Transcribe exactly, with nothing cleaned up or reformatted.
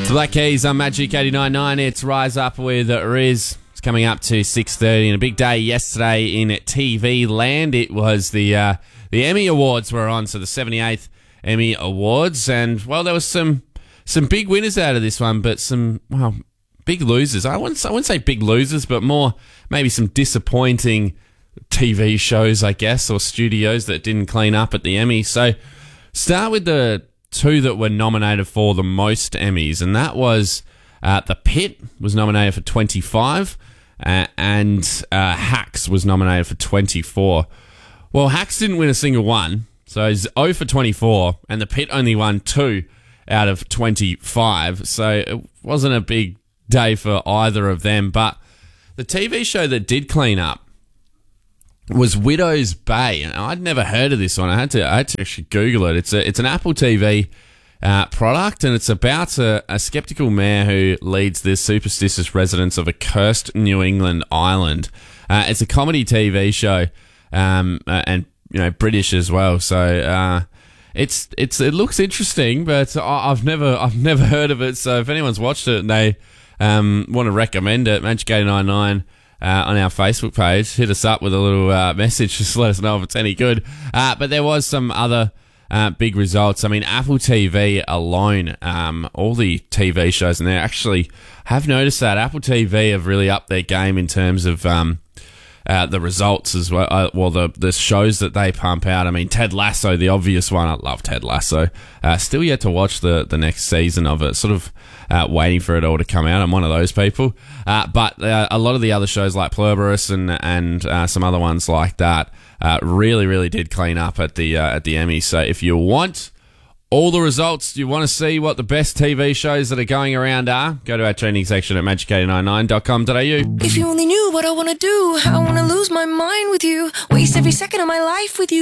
The Black Keys on Magic eighty-nine point nine. It's Rise Up with Riz. It's coming up to six thirty, and a big day yesterday in T V land. It was the uh, the Emmy Awards were on, so the seventy-eighth Emmy Awards, and well, there was some some big winners out of this one, but some well big losers. I wouldn't I wouldn't say big losers, but more maybe some disappointing T V shows, I guess, or studios that didn't clean up at the Emmy. So start with the two that were nominated for the most Emmys, and that was uh, The Pit was nominated for twenty-five, uh, and uh, Hacks was nominated for twenty-four. Well, Hacks didn't win a single one, so he's zero for twenty-four, and The Pit only won two out of twenty-five, so it wasn't a big day for either of them. But the T V show that did clean up was Widow's Bay, and I'd never heard of this one. I had to, I had to actually Google it. It's a, it's an Apple T V uh, product, and it's about a, a skeptical mayor who leads the superstitious residents of a cursed New England island. Uh, it's a comedy T V show, um, uh, and you know British as well. So uh, it's it's it looks interesting, but I, I've never I've never heard of it. So if anyone's watched it and they um, want to recommend it, Magic eighty-nine point nine. Uh, on our Facebook page, hit us up with a little uh, message, just let us know if it's any good. Uh, but there was some other uh, big results. I mean, Apple T V alone, um, all the T V shows in there, actually have noticed that Apple T V have really upped their game in terms of um, uh, the results as well. Uh, well, the the shows that they pump out. I mean, Ted Lasso, the obvious one. I love Ted Lasso. Uh, still yet to watch the the next season of it. Sort of uh, waiting for it all to come out. I'm one of those people. Uh, but uh, a lot of the other shows like Pluribus and and uh, some other ones like that uh, really really did clean up at the uh, at the Emmys. So if you want all the results, you want to see what the best T V shows that are going around are, go to our trending section at magic eight nine nine dot com dot a u. If you only knew what I want to do, I want to lose my mind with you, waste every second of my life with you.